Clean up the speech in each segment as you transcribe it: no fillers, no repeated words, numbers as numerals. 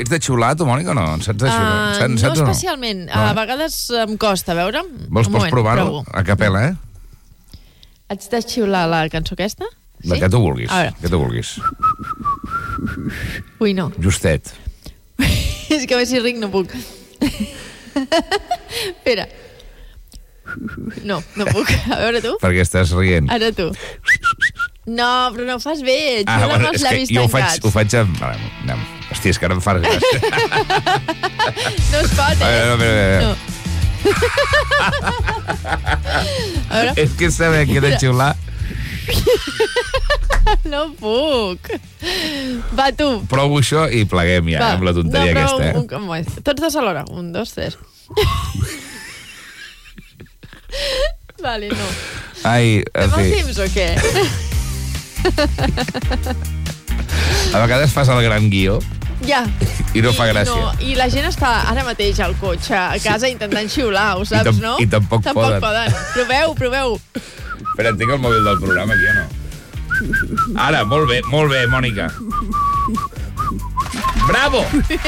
Ets de xiular, tu, Mònica, o no? Saps de xiular? No especialment. A vegades em costa, a veure. Vols provar-ho? A capella, Haig de xiular la cançó aquesta? La que tu vulguis. Que tu vulguis. Ui, no. Justet. És que a veure si ric no puc. Espera. No puc. A veure tu. Perquè estàs rient. Ara tu. No, però no ho fas bé. Xiula amb els llavis tancats. Jo ho faig amb... Hòstia, és que ara em fas gràcia. No es pot, No. A veure. És que saber que he de xiular... No puc. Va, tu. Provo això i pleguem ja amb la tonteria aquesta. Tots dos alhora. 1, 2, 3. Vale, no. Ai, fem el temps o què? A vegades fas el gran guió i no fa gràcia. I la gent està ara mateix al cotxe, a casa, intentant xiular, ho saps, no? I tampoc poden. Proveu. Espera, tinc el mòbil del programa aquí o no? Ara, molt bé, Mònica. Bravo!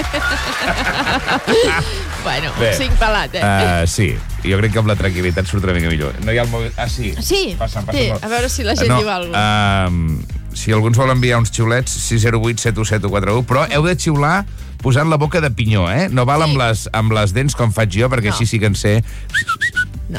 Bueno, un 5 pelat, Sí, jo crec que amb la tranquil·litat surt una mica millor. No hi ha el mòbil... Ah, sí. Sí, passa. A veure si la gent diu alguna cosa. Si algú ens vol enviar uns xiulets, 608 717 però heu de xiular posant la boca de pinyó, No val amb les dents com faig jo, perquè així sí que en sé... No.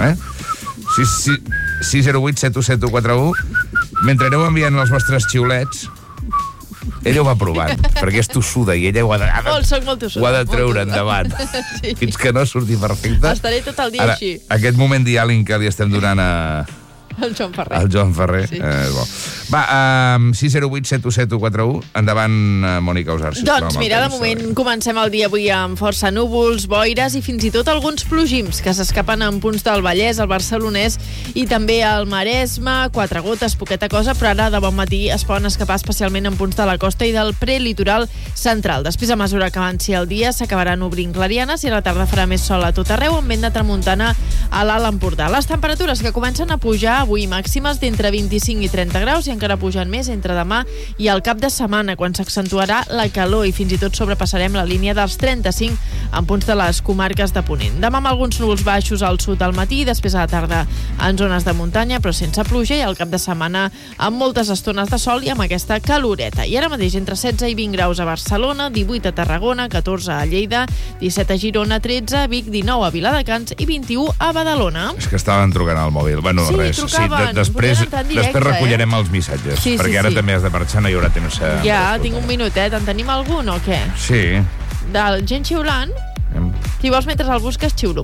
608 717 mentre aneu enviant els vostres xiulets, ella ho va provant, perquè és tossuda i ella ho ha de treure endavant. Fins que no surti perfecte. Estaré tot el dia així. Aquest moment diàling que li estem donant el Joan Ferrer. Bo. Va, 608 717 endavant, Mònica Usar. Doncs mira, de moment comencem el dia avui amb força núvols, boires i fins i tot alguns plogims que s'escapen en punts del Vallès, el Barcelonès i també al Maresme, 4 gotes, poqueta cosa, però ara de bon matí es poden escapar especialment en punts de la costa i del prelitoral central. Després, a mesura que avanci el dia, s'acabaran obrint clarianes i a la tarda farà més sol a tot arreu, amb vent de tramuntana a l'Alt Empordà. Les temperatures que comencen a pujar avui màximes d'entre 25 i 30 graus i encara pugen més entre demà i el cap de setmana, quan s'accentuarà la calor i fins i tot sobrepassarem la línia dels 35 en punts de les comarques de Ponent. Demà amb alguns núvols baixos al sud al matí, després a la tarda en zones de muntanya, però sense pluja, i el cap de setmana amb moltes estones de sol i amb aquesta caloreta. I ara mateix entre 16 i 20 graus a Barcelona, 18 a Tarragona, 14 a Lleida, 17 a Girona, 13 a Vic, 19 a Viladecans i 21 a Badalona. És que estaven trucant al mòbil. Bueno, res. Després recollarem els missatges, perquè ara també has de marxar, no hi haurà temps. Tinc un minutet. En tenim algun o què? Sí. De gent xiulant? Si vols, mentre el busques, xiulo.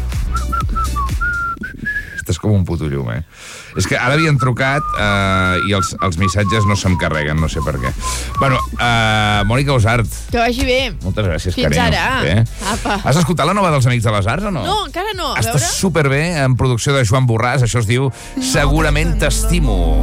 Estàs com un puto llum, És que ara havien trucat i els missatges no se'm carreguen, no sé per què. Bueno, Mònica Usart. Que vagi bé. Moltes gràcies, carinyo. Fins ara. Apa. Has escoltat la nova dels Amics de les Arts o no? No, encara no. Està superbé, en producció de Joan Borràs. Això es diu Segurament t'estimo.